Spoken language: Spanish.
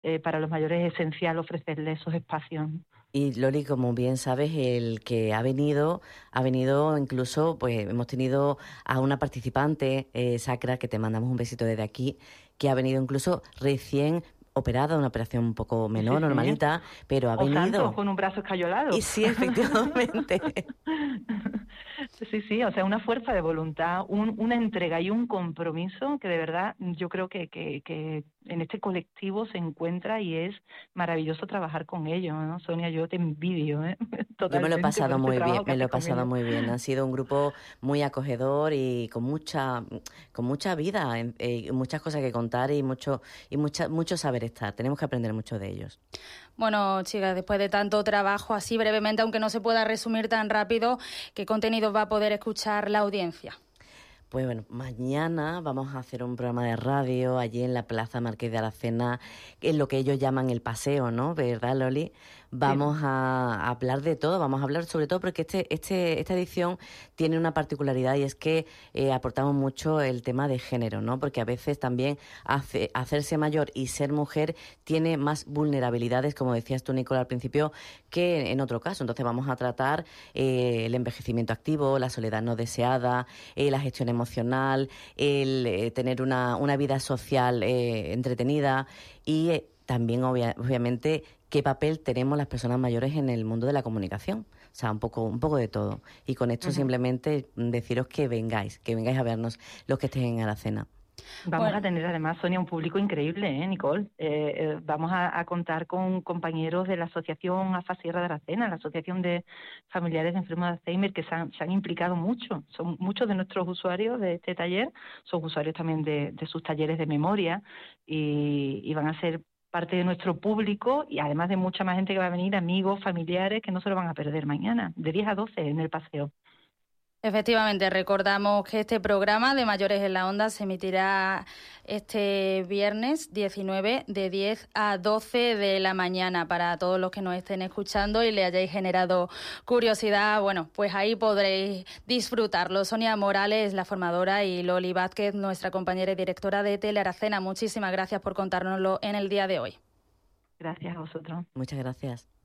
para los mayores es esencial ofrecerles esos espacios. Y Loli, como bien sabes, el que ha venido incluso, pues hemos tenido a una participante, Sacra, que te mandamos un besito desde aquí, que ha venido incluso recién operada, una operación un poco Sí, sí, menor, sí. normalita, pero ha O Santos venido. con un brazo escayolado. Y sí, efectivamente. Sí, sí, o sea, una fuerza de voluntad, una entrega y un compromiso que de verdad yo creo que en este colectivo se encuentra y es maravilloso trabajar con ellos, ¿no? Sonia, yo te envidio, ¿eh? Yo me lo he Totalmente por pasado este muy bien, trabajo que me lo haces he con pasado ellos. muy bien. Han sido un grupo muy acogedor y con mucha vida, muchas cosas que contar mucho saber estar. Tenemos que aprender mucho de ellos. Bueno, chicas, después de tanto trabajo, así brevemente, aunque no se pueda resumir tan rápido, ¿qué contenidos va a poder escuchar la audiencia? Pues bueno, mañana vamos a hacer un programa de radio allí en la Plaza Marqués de Aracena, en lo que ellos llaman el paseo, ¿no? ¿Verdad, Loli? Vamos a hablar de todo, vamos a hablar sobre todo porque esta edición tiene una particularidad y es que aportamos mucho el tema de género, ¿no? Porque a veces también hacerse mayor y ser mujer tiene más vulnerabilidades, como decías tú, Nicola, al principio, que en otro caso. Entonces vamos a tratar el envejecimiento activo, la soledad no deseada, la gestión emocional, el tener una vida social entretenida y también, obviamente, qué papel tenemos las personas mayores en el mundo de la comunicación. O sea, un poco de todo. Y con esto simplemente deciros que vengáis a vernos los que estén en Aracena. Vamos a tener además, Sonia, un público increíble, Nicole. Vamos a contar con compañeros de la Asociación AFA Sierra de Aracena, la Asociación de Familiares de Enfermos de Alzheimer, que se han implicado mucho. Son muchos de nuestros usuarios de este taller, son usuarios también de sus talleres de memoria y van a ser parte de nuestro público y además de mucha más gente que va a venir, amigos, familiares, que no se lo van a perder mañana, de 10 a 12 en el paseo. Efectivamente, recordamos que este programa de Mayores en la Onda se emitirá este viernes 19 de 10 a 12 de la mañana. Para todos los que nos estén escuchando y le hayáis generado curiosidad, bueno, pues ahí podréis disfrutarlo. Sonia Morales, la formadora, y Loli Vázquez, nuestra compañera y directora de Telearacena. Muchísimas gracias por contárnoslo en el día de hoy. Gracias a vosotros. Muchas gracias.